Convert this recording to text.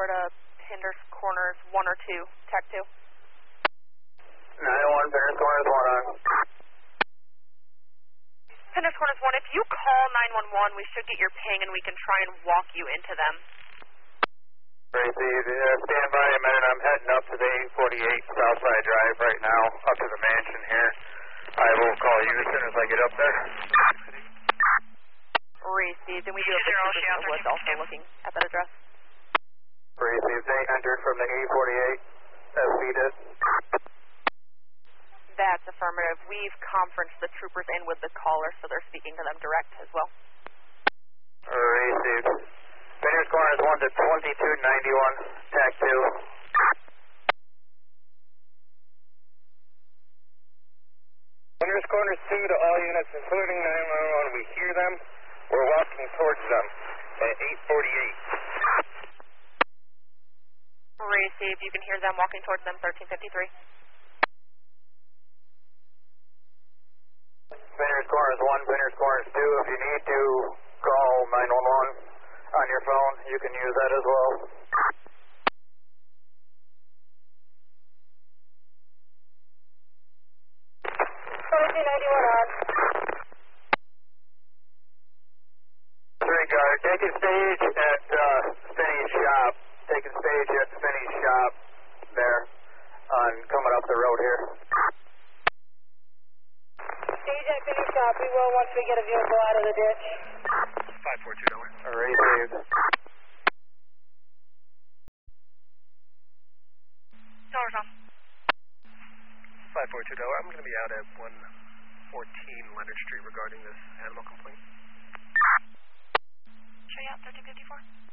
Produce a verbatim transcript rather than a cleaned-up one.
Florida, Hinders Corners one or two, tech two. nine one, Hinders Corners one on. Hinders Corners one, if you call nine one one, we should get your ping and we can try and walk you into them. Received. Uh, stand by a minute. I'm heading up to the eight forty-eight Southside Drive right now, up to the mansion here. I will call you as soon as I get up there. Received, and we do have the troopers in the woods also looking at that address. Received. They entered from the eight forty-eight. S P did. That's affirmative. We've conferenced the troopers in with the caller, so they're speaking to them direct as well. Received. Finish Corners one to twenty-two ninety-one, tag two. Finish Corners two to all units, including nine one one. We hear them. We're walking towards them at eight forty-eight. Received. You can hear them walking towards them, thirteen fifty-three. Finish Corners one, Finish Corners two. If you need to call nine one one on your phone, you can use that as well. twenty-two ninety-one on. Three guard, take a stage at uh, Spinney's shop. Take a stage at Spinney's shop there on coming up the road here. Stage at Finney's shop. We will once we get a vehicle out of the ditch. five four two dollar. Received. Dollars on. five four two dollar. I'm going to be out at one fourteen Leonard Street regarding this animal complaint. Show you out, thirteen fifty-four.